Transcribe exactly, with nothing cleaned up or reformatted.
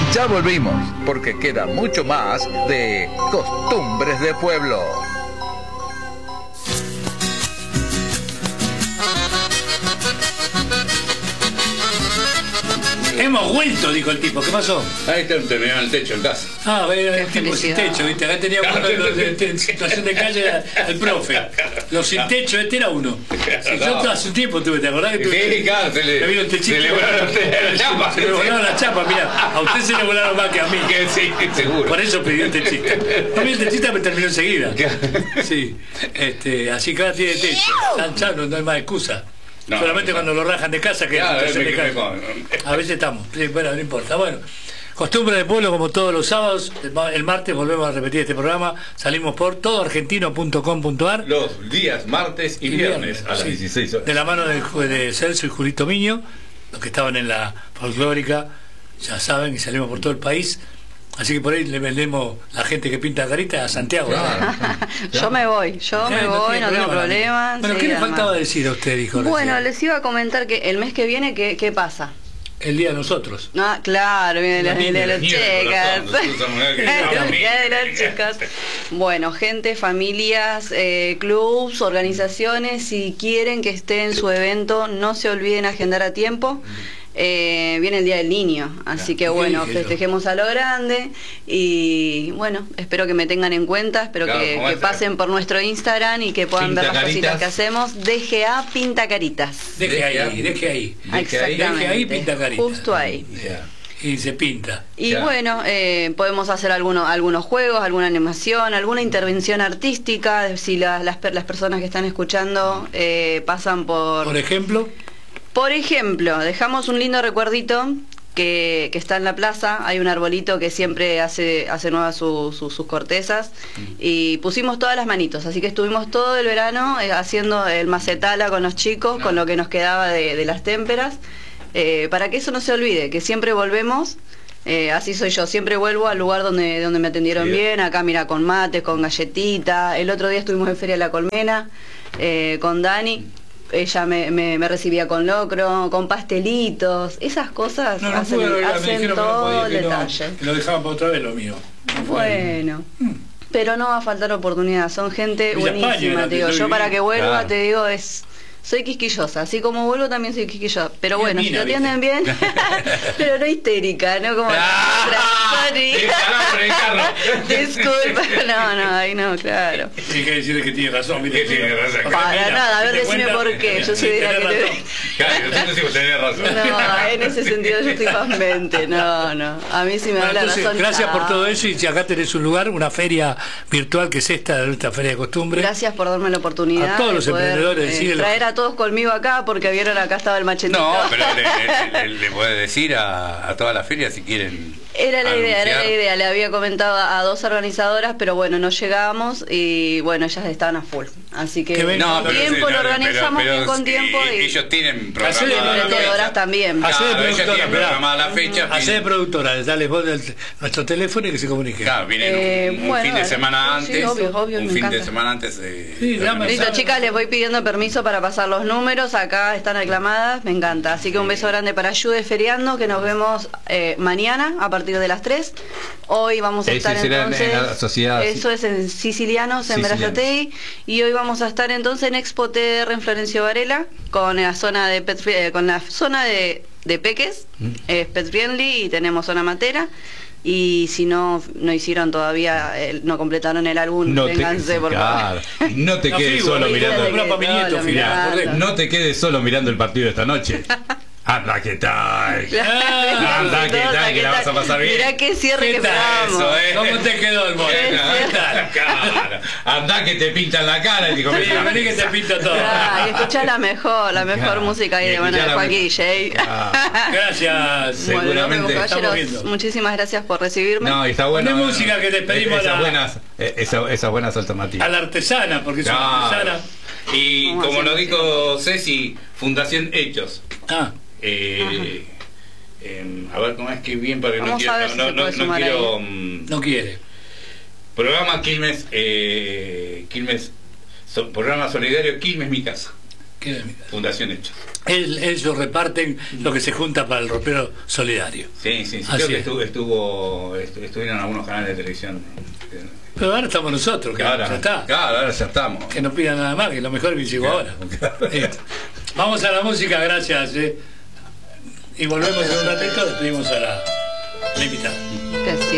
Ya volvimos, porque queda mucho más de Costumbres de Pueblo. Hemos vuelto, dijo el tipo. ¿Qué pasó? Ahí está terminando el techo en casa. Ah, el tipo sin techo, ¿viste? Acá tenía uno de los de, de, de situación de calle, era el profe. Los sin techo, este era uno. Si yo hace un tiempo tuve, ¿te acordás? Que tuve, sí, claro, se le, me vino el techito, se le volaron las chapas. Se le volaron las chapas, mirá. A usted se le volaron más que a mí. Que sí, seguro. Por eso pidió el techito. A mí el techito me terminó enseguida. Sí. Este, así que ahora tiene techo. Ya no, no hay más excusa. No, solamente no, cuando lo rajan de casa, que claro, es de casa. A veces estamos, sí, bueno, no importa. Bueno, Costumbre de Pueblo, como todos los sábados, el martes volvemos a repetir este programa. Salimos por todo argentino punto com punto ar los días martes y, y viernes, viernes a las sí, dieciséis horas. De la mano de, de Celso y Julito Miño, los que estaban en la folclórica, ya saben, y salimos por todo el país. Así que por ahí le vendemos la gente que pinta carita a Santiago. Claro. Yo me voy, yo me no voy, no tengo problemas. Bueno, ¿qué le faltaba decir a usted, dijo? Bueno, recién? Les iba a comentar que el mes que viene, ¿qué, qué pasa? El día de nosotros. Ah, claro, viene el día de las chicas. El día de las chicas. Bueno, gente, familias, eh, clubs, organizaciones, si quieren que esté en su evento, no se olviden agendar a tiempo. Eh, viene el Día del Niño, así que bueno, festejemos a lo grande y bueno, espero que me tengan en cuenta, espero claro, que, que pasen por nuestro Instagram y que puedan Pinta ver las caritas. Cositas que hacemos. D G A Pinta Caritas. Deje ahí, deje ahí. Exactamente. Deje ahí Pinta Caritas. Justo ahí. Yeah. Y se pinta. Y ya. Bueno, eh, podemos hacer algunos, algunos juegos, alguna animación, alguna intervención artística, si la, las, las personas que están escuchando eh, pasan por... Por ejemplo... Por ejemplo, dejamos un lindo recuerdito que, que está en la plaza. Hay un arbolito que siempre hace, hace nuevas su, su, sus cortezas. Y pusimos todas las manitos. Así que estuvimos todo el verano eh, haciendo el macetala con los chicos, no. con lo que nos quedaba de, de las témperas. Eh, para que eso no se olvide, que siempre volvemos. Eh, así soy yo, siempre vuelvo al lugar donde, donde me atendieron bien. bien. Acá, mira, con mates, con galletita. El otro día estuvimos en Feria de la Colmena eh, con Dani. Ella me, me, me recibía con locro, con pastelitos, esas cosas no, no hacen, puedo, hacen no todo el detalle. No, que lo dejaban para otra vez lo mío. Bueno, hmm. pero no va a faltar oportunidad, son gente Villa buenísima, España, te digo. Yo para que vuelva, claro. te digo, es... Soy quisquillosa, así como vuelvo también soy quisquillosa. Pero bien bueno, mina, si te atienden bien, pero no histérica, ¿no? Como ah, sorry. Disculpa, no, no, ahí no, claro. Tienes que decirle que tiene razón, mire, que tiene razón. Para mira, nada, a ver, decime por qué. Yo soy de la que te... Claro, yo decimos tener razón. No, en ese sentido yo estoy pasmente, no, no. A mí sí me da la razón. Gracias ah. por todo eso y si acá tenés un lugar, una feria virtual que es esta, de nuestra feria de costumbre. Gracias por darme la oportunidad. A todos los poder, emprendedores, eh, traer a todos conmigo acá porque vieron acá estaba el machetito. No, pero le, le, le, le puede decir a, a toda la feria si quieren. Era la idea, era la idea. Le había comentado a dos organizadoras, pero bueno, no llegamos y bueno, ellas estaban a full. Así que con no, tiempo pero, lo organizamos pero, pero, bien con tiempo. Y, y ellos tienen programada la fecha. También. Hacé de productora, programada la fecha. Hacé de productora, dale vos nuestro teléfono y que se comunique. Claro, vienen eh, un, un bueno, fin de semana antes. Sí, obvio, obvio, un me fin encanta. de semana antes de. Sí, de listo, chicas, les voy pidiendo permiso para pasar los números. Acá están reclamadas, me encanta. Así que un beso grande para Ayude Feriando, que nos vemos eh, mañana a partir de las tres. Hoy vamos a estar entonces, en la sociedad, eso es en Sicilianos, en Brazatei, y hoy vamos a estar entonces en Expo T R en Florencio Varela, con la zona de pet, eh, con la zona de, de peques, mm. es pet friendly y tenemos zona matera. Y si no no hicieron todavía, el, no completaron el álbum, no vénganse te, por claro. favor. No te quedes solo mirando el, mirá, no te quedes solo mirando el partido de esta noche. Anda, ¿qué tal? Anda, ¿qué tal? Que la vas a pasar bien. Mirá qué cierre ¿Qué que tal esperábamos. eso, eh? ¿Cómo te quedó el moreno? Anda que te pintan la cara y te comes. Sí, vení que te pinta todo. Ah, y escuchá la mejor, la mejor claro. música ahí de mano de Joaquín J. Ah, gracias. Seguramente. Bueno, caballeros, muchísimas gracias por recibirme. No, y está bueno. Poné música que despedimos esas a la, buenas, esas, esas buenas alternativas. A la artesana, porque es no. una artesana. Y como nos dijo Ceci, Fundación Hechos. Ah. Eh, eh, a ver cómo es que bien para que no quiero, si no, no, no quiero um, no quiere programa Quilmes eh, Quilmes so, programa solidario Quilmes Mi Casa. Fundación Hecho. El, ellos reparten lo que se junta para el ropero solidario. Sí, sí, sí. Así Creo que es. estuvo, estuvo, estu- estuvieron en algunos canales de televisión. Pero ahora estamos nosotros, que Ahora, ya está. claro, ahora ya estamos. Que no pidan nada más, que lo mejor que llegó ahora. Listo. Vamos a la música, gracias. eh. Y volvemos en un ratito, despedimos a la, la invitada. Gracias.